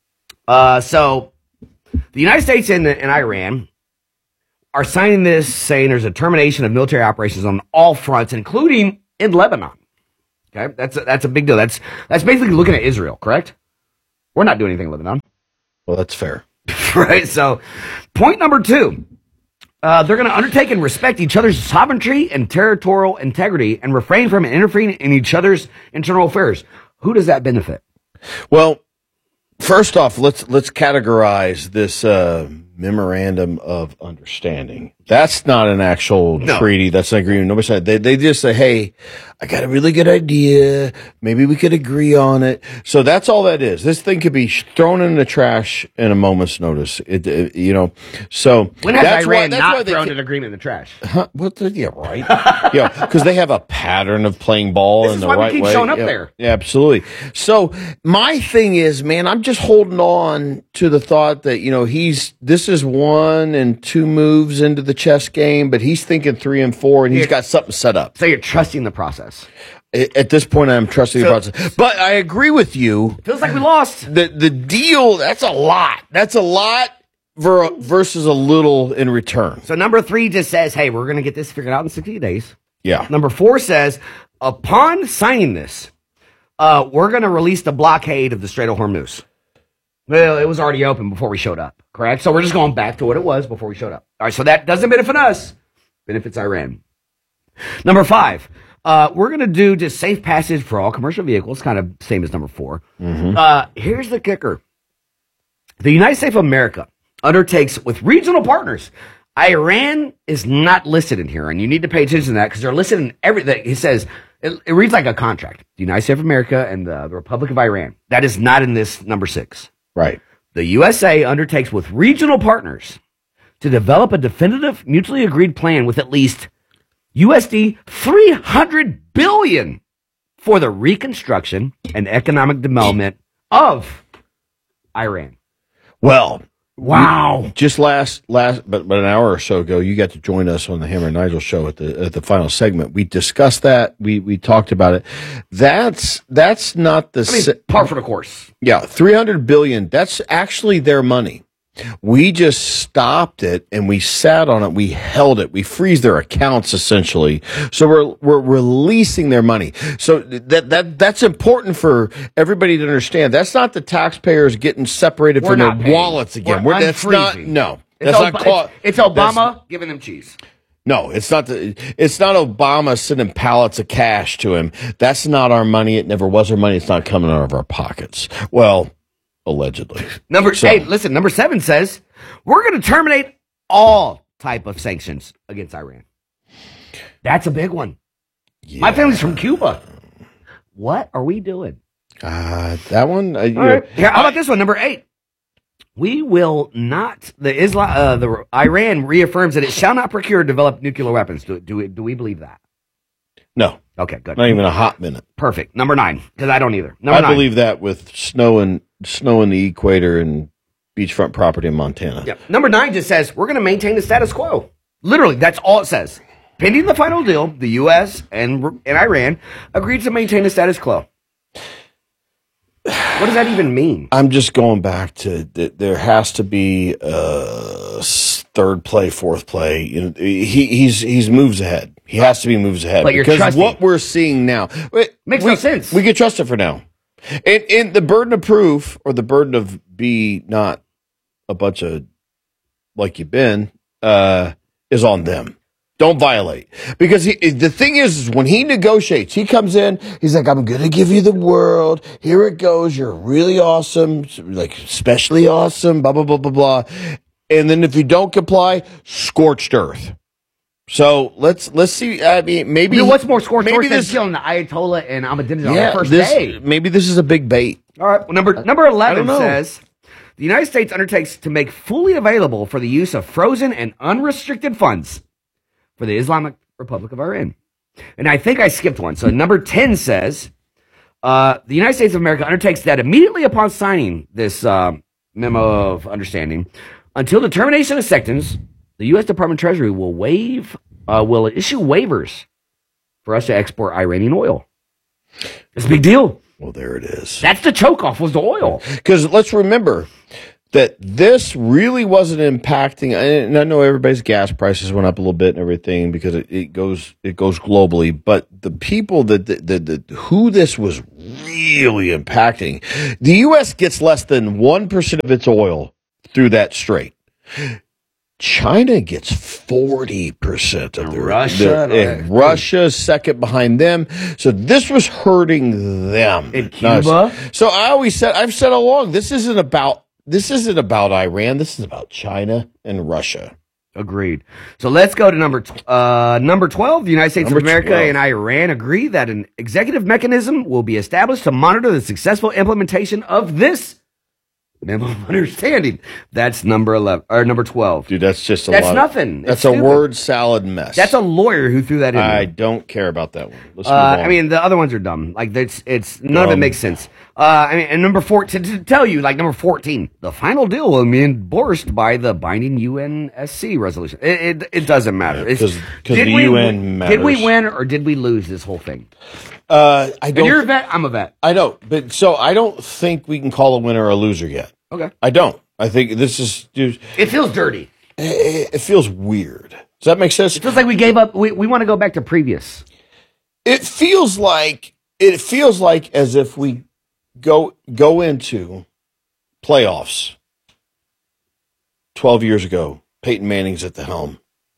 Uh, so the United States and, and Iran are signing this, saying there's a termination of military operations on all fronts, including in Lebanon. Okay, that's a, that's a big deal. That's that's basically looking at Israel, correct? We're not doing anything in Lebanon. Well, that's fair. Right, so point number two, uh, they're going to undertake and respect each other's sovereignty and territorial integrity and refrain from interfering in each other's internal affairs. Who does that benefit? Well, first off, let's let's categorize this uh, memorandum of understanding. That's not an actual No. treaty. That's an agreement. Nobody said they. They just say, "Hey, I got a really good idea. Maybe we could agree on it." So that's all that is. This thing could be sh- thrown in the trash in a moment's notice. It, it- you know. So When has that's why- Iran that's why not they thrown ca- an agreement in the trash? Huh? What the, yeah, right. Yeah, because they have a pattern of playing ball This in is the why we right keep way. showing up Yeah, there. yeah, absolutely. So my thing is, man, I'm just holding on to the thought that you know he's this is one and two moves into the chess game, but he's thinking three and four, and he's Yeah. got something set up. So you're trusting the process. A- At this point, I'm trusting the So- process. But I agree with you. Feels like we lost. The the deal, that's a lot. That's a lot ver- versus a little in return. So number three just says, hey, we're going to get this figured out in sixty days. Yeah. Number four says, upon signing this, uh, we're going to release the blockade of the Strait of Hormuz. Well, it was already open before we showed up, correct? So we're just going back to what it was before we showed up. All right, so that doesn't benefit us, benefits Iran. Number five, uh, we're going to do just safe passage for all commercial vehicles, kind of same as number four. Mm-hmm. Uh, here's the kicker. The United States of America undertakes with regional partners. Iran is not listed in here, and you need to pay attention to that because they're listed in everything. He says it, it reads like a contract. The United States of America and the, the Republic of Iran. That is not in this number six. Right. The U S A undertakes with regional partners to develop a definitive, mutually agreed plan with at least U S D three hundred billion dollars for the reconstruction and economic development of Iran. Well, Wow. you- just last last but, but an hour or so ago, you got to join us on the Hammer and Nigel show at the at the final segment. We discussed that. We we talked about it. That's that's not the I mean, sa- par for the course. yeah, three hundred billion. That's actually their money. We just stopped it and we sat on it. We held it. We freeze their accounts essentially. So we're we're releasing their money. So that that that's important for everybody to understand. That's not the taxpayers getting separated We're from not their paying. wallets again. We're We're, that's not unfreezing. no. It's, That's Ob- not called. it's, it's Obama that's- giving them cheese. no, it's not the. It's not Obama sending pallets of cash to him. That's not our money. It never was our money. It's not coming out of our pockets. Well, allegedly. Number So- hey, listen, number seven says we're going to terminate all type of sanctions against Iran. That's a big one. My family's from Cuba. What are we doing? Uh, that one. Uh, you All know, right. Here, how about this one? Number eight. We will not. The Islam, uh, the Iran reaffirms that it shall not procure or develop nuclear weapons. Do do we, do we believe that? No. Okay, good. Not even a hot minute. Perfect. Number nine, because I don't either. Number I nine. believe that with snow and snow in the equator and beachfront property in Montana. Yep. Number nine just says we're going to maintain the status quo. Literally, that's all it says. Pending the final deal, the U S and and Iran agreed to maintain the status quo. What does that even mean? I'm just going back to th- there has to be uh, s- third play, fourth play. You know, he he's he's moves ahead. He has to be moves ahead But you're because trusting. what we're seeing now wait, Makes we, no sense. We can trust it for now. And, and the burden of proof or the burden of be not a bunch of like you've been, uh, is on them. Don't violate. Because he, the thing is, is, when he negotiates, he comes in, he's like, I'm going to give you the world. Here it goes. You're really awesome, like especially awesome, blah, blah, blah, blah, blah. And then if you don't comply, scorched earth. So let's let's see. I mean, maybe You know, what's more scorched maybe earth than this- killing the Ayatollah and Ahmadinejad yeah, on the first this, day? maybe this is a big bait. All right. Well, number number I eleven don't know. says the United States undertakes to make fully available for the use of frozen and unrestricted funds for the Islamic Republic of Iran. And I think I skipped one. So number ten says uh, the United States of America undertakes that immediately upon signing this uh, memo of understanding, until the termination of sanctions, the U S Department of Treasury will waive, uh, will issue waivers for us to export Iranian oil. It's a big deal. Well, there it is. That's the choke off, was the oil. Because let's remember that this really wasn't impacting, and I know everybody's gas prices went up a little bit and everything because it, it goes it goes globally, but the people that, that, that, that who this was really impacting, the U S gets less than one percent of its oil through that strait. China gets forty percent of their Russia, their- and Russia's second behind them. So this was hurting them. In Cuba? So I always said, I've said all along, this isn't about, this isn't about Iran. This is about China and Russia. Agreed. So let's go to number tw- uh, number twelve. The United States Number of America twelve. and Iran agree that an executive mechanism will be established to monitor the successful implementation of this memo of understanding. That's number eleven or number twelve. Dude, that's just a That's lot. of- nothing. That's It's a stupid. word salad mess. That's a lawyer who threw that in. I there. don't care about that one. Let's Uh, move on. I mean, the other ones are dumb. Like, it's it's none of it Dumb. makes sense. Uh, I mean, and number four to, to tell you, like number fourteen, the final deal will be endorsed by the binding U N S C resolution. It it, it doesn't matter. It's- 'cause- 'cause did the we U N win- matters. Did we win or did we lose this whole thing? uh, I And don't. you're a vet. I'm a vet. I know, but so I don't think we can call a winner or a loser yet. Okay. I don't. I think this is. Dude, It feels dirty. it, it feels weird. Does that make sense? It feels like we gave up. We we want to go back to previous. It feels like it feels like as if we go go into playoffs twelve years ago. Peyton Manning's at the helm,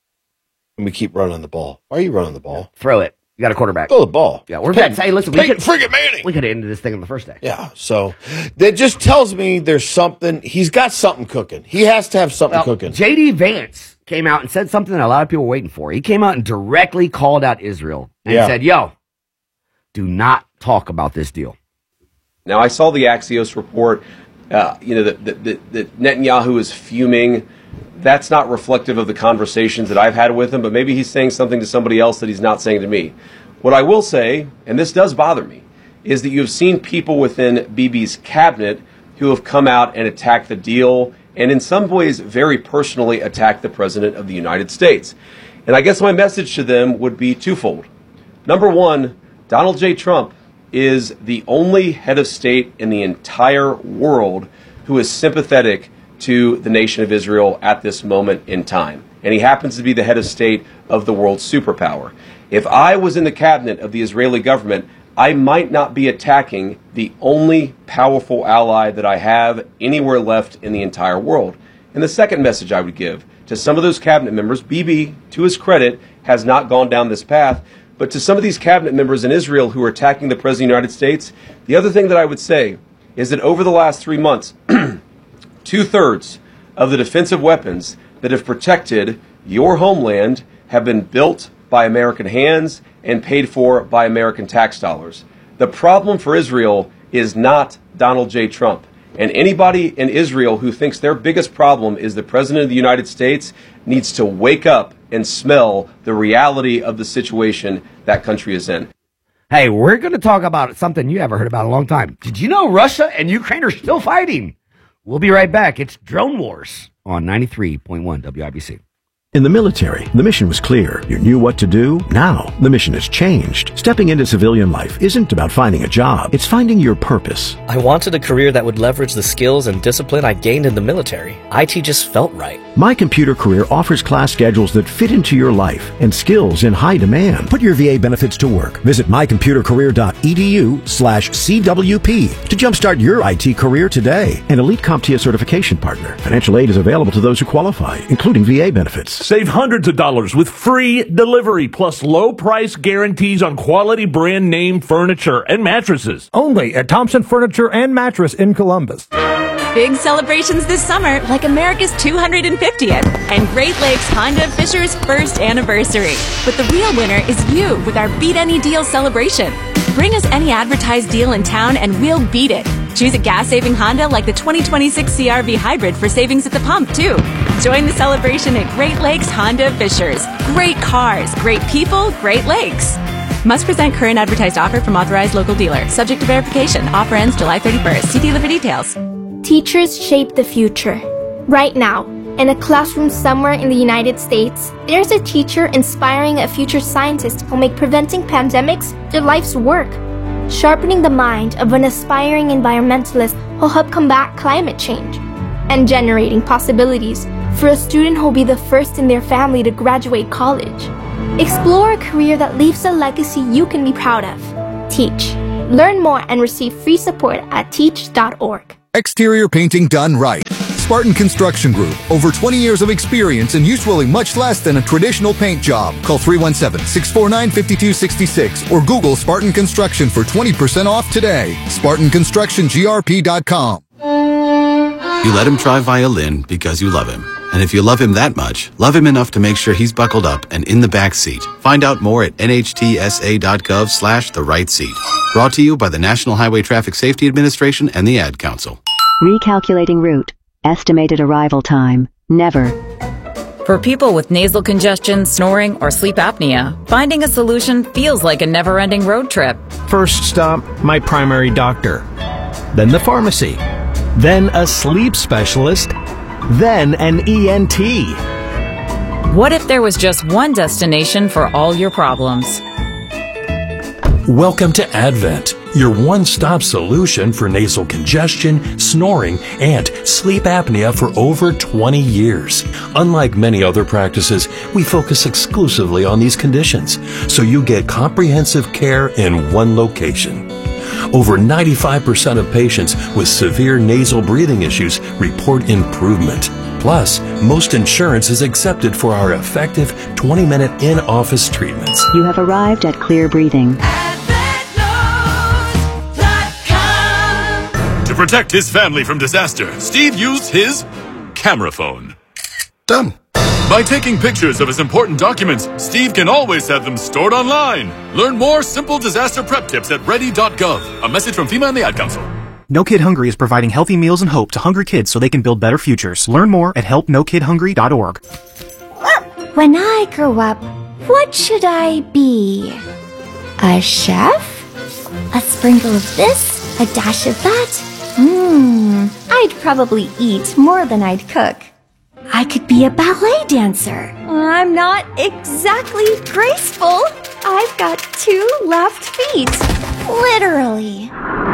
and we keep running the ball. Why are you running the ball? Throw it. You got a quarterback. Throw the ball. Yeah, we're Peyton- vets. Hey, listen, we Peyton could friggin' Manning. We could have ended this thing on the first day. Yeah, so that just tells me there's something. He's got something cooking. He has to have something Well, cooking. J D Vance came out and said something that a lot of people were waiting for. He came out and directly called out Israel and Yeah. said, "Yo, do not talk about this deal." Now, I saw the Axios report, uh, you know, that, that, that, that Netanyahu is fuming. That's not reflective of the conversations that I've had with him, but maybe he's saying something to somebody else that he's not saying to me. What I will say, and this does bother me, is that you have seen people within Bibi's cabinet who have come out and attacked the deal, and in some ways very personally attacked the President of the United States. And I guess my message to them would be twofold. Number one, Donald J. Trump is the only head of state in the entire world who is sympathetic to the nation of Israel at this moment in time. And he happens to be the head of state of the world's superpower. If I was in the cabinet of the Israeli government, I might not be attacking the only powerful ally that I have anywhere left in the entire world. And the second message I would give to some of those cabinet members, Bibi, to his credit, has not gone down this path, but to some of these cabinet members in Israel who are attacking the President of the United States, the other thing that I would say is that over the last three months, two-thirds of the defensive weapons that have protected your homeland have been built by American hands and paid for by American tax dollars. The problem for Israel is not Donald J. Trump. And anybody in Israel who thinks their biggest problem is the President of the United States needs to wake up and smell the reality of the situation that country is in. Hey, we're going to talk about something you haven't heard about in a long time. Did you know Russia and Ukraine are still fighting? We'll be right back. It's Drone Wars on ninety-three point one W I B C. In the military, the mission was clear. You knew what to do. Now, the mission has changed. Stepping into civilian life isn't about finding a job. It's finding your purpose. I wanted a career that would leverage the skills and discipline I gained in the military. I T just felt right. My Computer Career offers class schedules that fit into your life and skills in high demand. Put your V A benefits to work. Visit mycomputercareer.edu slash CWP to jumpstart your I T career today. An Elite CompTIA certification partner. Financial aid is available to those who qualify, including V A benefits. Save hundreds of dollars with free delivery plus low price guarantees on quality brand name furniture and mattresses. Only at Thompson Furniture and Mattress in Columbus. Big celebrations this summer, like America's two hundred fiftieth and Great Lakes Honda of Fisher's first anniversary. But the real winner is you with our Beat Any Deal celebration. Bring us any advertised deal in town and we'll beat it. Choose a gas-saving Honda like the twenty twenty-six C R V Hybrid for savings at the pump, too. Join the celebration at Great Lakes Honda of Fishers. Great cars, great people, Great Lakes. Must present current advertised offer from authorized local dealer. Subject to verification. Offer ends July thirty-first. See dealer for details. Teachers shape the future. Right now, in a classroom somewhere in the United States, there's a teacher inspiring a future scientist who'll make preventing pandemics their life's work. Sharpening the mind of an aspiring environmentalist who'll help combat climate change. And generating possibilities for a student who'll be the first in their family to graduate college. Explore a career that leaves a legacy you can be proud of. Teach. Learn more and receive free support at teach dot org. Exterior painting done right. Spartan Construction Group. Over twenty years of experience and usually much less than a traditional paint job. Call three one seven, six four nine, five two six six or Google Spartan Construction for twenty percent off today. Spartan Construction G R P dot com. You let him try violin because you love him. And if you love him that much, love him enough to make sure he's buckled up and in the back seat. Find out more at N H T S A dot gov slash the right seat. Brought to you by the National Highway Traffic Safety Administration and the Ad Council. Recalculating route. Estimated arrival time. Never. For people with nasal congestion, snoring, or sleep apnea, finding a solution feels like a never-ending road trip. First stop, my primary doctor. Then the pharmacy. Then a sleep specialist. Then an E N T. What if there was just one destination for all your problems? Welcome to Advent, your one-stop solution for nasal congestion, snoring, and sleep apnea for over twenty years. Unlike many other practices, we focus exclusively on these conditions, so you get comprehensive care in one location. Over ninety-five percent of patients with severe nasal breathing issues report improvement. Plus, most insurance is accepted for our effective twenty-minute in-office treatments. You have arrived at Clear Breathing. To protect his family from disaster, Steve used his camera phone. Done. By taking pictures of his important documents, Steve can always have them stored online. Learn more simple disaster prep tips at ready dot gov. A message from FEMA and the Ad Council. No Kid Hungry is providing healthy meals and hope to hungry kids so they can build better futures. Learn more at help no kid hungry dot org. When I grow up, what should I be? A chef? A sprinkle of this? A dash of that? Mmm, I'd probably eat more than I'd cook. I could be a ballet dancer. I'm not exactly graceful. I've got two left feet. Literally.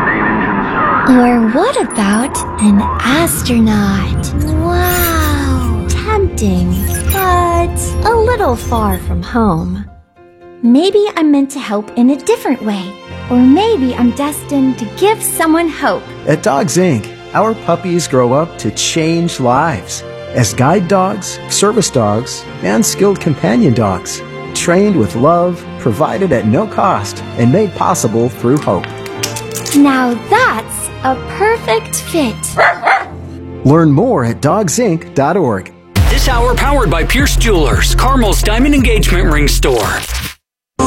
Or what about an astronaut? Wow. Tempting, but a little far from home. Maybe I'm meant to help in a different way. Or maybe I'm destined to give someone hope. At Dogs Incorporated, our puppies grow up to change lives as guide dogs, service dogs, and skilled companion dogs, trained with love, provided at no cost, and made possible through hope. Now that's a perfect fit. Learn more at dogs inc dot org. This hour powered by Pierce Jewelers, Carmel's Diamond Engagement Ring Store.